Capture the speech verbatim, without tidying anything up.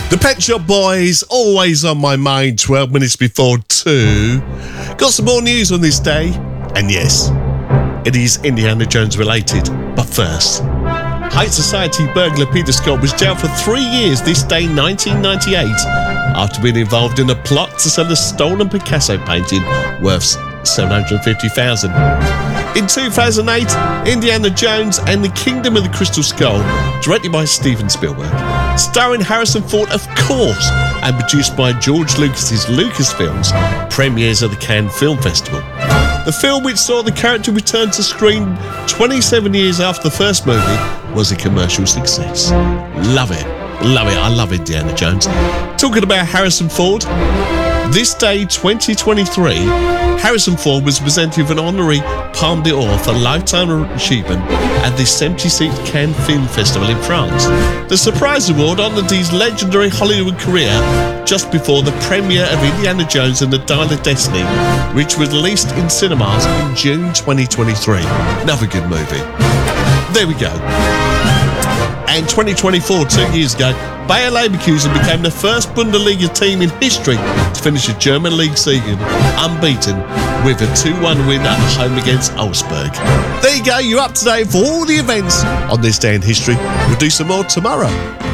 The Pet Shop Boys, always on my mind, twelve minutes before two. Got some more news on this day, and yes, it is Indiana Jones related. But first, High Society burglar Peter Scott was jailed for three years this day, nineteen ninety-eight, after being involved in a plot to sell a stolen Picasso painting worth seven hundred fifty thousand dollars. In two thousand eight, Indiana Jones and the Kingdom of the Crystal Skull, directed by Steven Spielberg, starring Harrison Ford, of course, and produced by George Lucas's Lucasfilms, premieres at the Cannes Film Festival. The film, which saw the character return to screen twenty-seven years after the first movie, was a commercial success. Love it. Love it. I love Indiana Jones. Talking about Harrison Ford, this day, twenty twenty-three, Harrison Ford was presented with an honorary Palme d'Or for Lifetime Achievement at the seventy-sixth Cannes Film Festival in France. The surprise award honoured his legendary Hollywood career just before the premiere of Indiana Jones and the Dial of Destiny, which was released in cinemas in June twenty twenty-three. Another good movie. There we go. And twenty twenty-four, two years ago, Bayer Leverkusen became the first Bundesliga team in history to finish a German league season unbeaten with a two one win at home against Augsburg. There you go, you're up to date for all the events on this day in history. We'll do some more tomorrow.